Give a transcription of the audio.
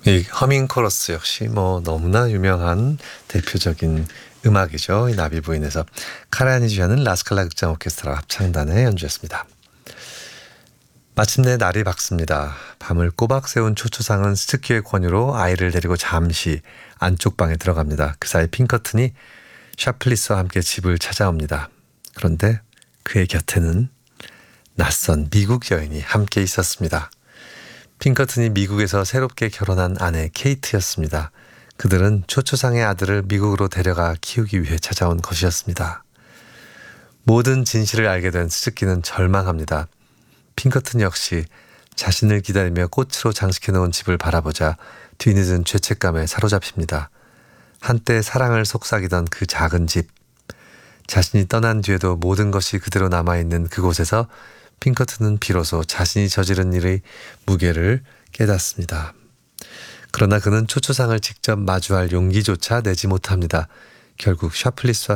이 허밍 코러스 역시 뭐 너무나 유명한 대표적인 음악이죠. 이 나비 부인에서 카라얀이 주하는 라스칼라 극장 오케스트라 합창단의 연주였습니다. 마침내 날이 밝습니다. 밤을 꼬박 새운 초초상은 스즈키의 권유로 아이를 데리고 잠시 안쪽 방에 들어갑니다. 그 사이 핑커튼이 샤플리스와 함께 집을 찾아옵니다. 그런데 그의 곁에는 낯선 미국 여인이 함께 있었습니다. 핑커튼이 미국에서 새롭게 결혼한 아내 케이트였습니다. 그들은 초초상의 아들을 미국으로 데려가 키우기 위해 찾아온 것이었습니다. 모든 진실을 알게 된 스즈키는 절망합니다. 핑커튼 역시 자신을 기다리며 꽃으로 장식해놓은 집을 바라보자 뒤늦은 죄책감에 사로잡힙니다. 한때 사랑을 속삭이던 그 작은 집, 자신이 떠난 뒤에도 모든 것이 그대로 남아있는 그곳에서 핑커튼은 비로소 자신이 저지른 일의 무게를 깨닫습니다. 그러나 그는 초초상을 직접 마주할 용기조차 내지 못합니다. 결국 샤플리스와